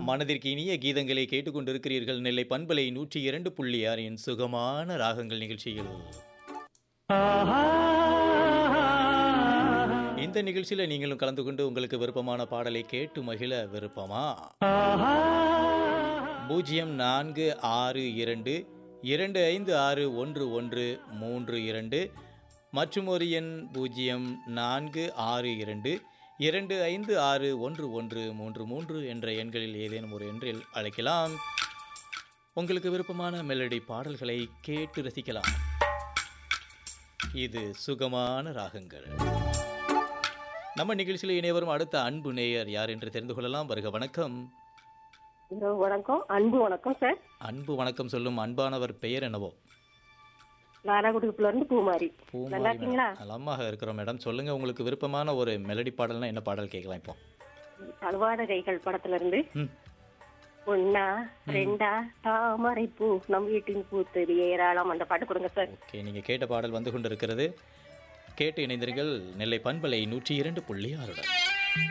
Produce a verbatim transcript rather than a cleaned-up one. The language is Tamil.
மனதிற்கு இனிய கீதங்களை கேட்டுக்கொண்டிருக்கிறீர்கள். நெல்லை பண்பலை நூற்றி இரண்டு புள்ளி ஆறின் சுகமான ராகங்கள் நிகழ்ச்சியில். இந்த நிகழ்ச்சியில நீங்களும் கலந்து கொண்டு உங்களுக்கு விருப்பமான பாடலை கேட்டு மகிழ விருப்பமா? பூஜ்ஜியம் நான்கு ஆறு இரண்டு இரண்டு ஐந்து ஆறு ஒன்று ஒன்று மூன்று இரண்டு மற்றும் ஒரு எண் பூஜ்ஜியம் நான்கு ஆறு இரண்டு இரண்டு ஐந்து ஆறு ஒன்று ஒன்று மூன்று மூன்று என்ற எண்களில் ஏதேனும் ஒரு எண்ணில் அழைக்கலாம். உங்களுக்கு விருப்பமான மெலடி பாடல்களை கேட்டு ரசிக்கலாம். இது சுகமான ராகங்கள். நம்ம நிகழ்ச்சியில் இணைவரும் அடுத்த அன்பு நேயர் யார் என்று தெரிந்து கொள்ளலாம். வருக. வணக்கம். வணக்கம். அன்பு வணக்கம் சார். அன்பு வணக்கம் சொல்லும் அன்பானவர் பெயர் என்னவோ? நாராகுடிப்புல இருந்து பூமாரி. நல்லா இருக்கீங்களா? நலமாக இருக்கிறோம் மேடம். சொல்லுங்க, உங்களுக்கு விருப்பமான ஒரு மெலடி பாடல்னா என்ன பாடல் கேட்கலாம் இப்போ? தழுவாத கைகள் படத்துல இருந்து ஒன்னா ரெண்டா தாமரை பூ நம் வீட்டின் பூத்தது ஏராளம் அந்த பாட்டு கொடுங்க சார். ஓகே, நீங்க கேட்ட பாடல் வந்து கொண்டிருக்கிறது. கேட்டு இணைந்தீர்கள் நெல்லை பண்பலை நூற்றி இரண்டு புள்ளி ஆறுடன்.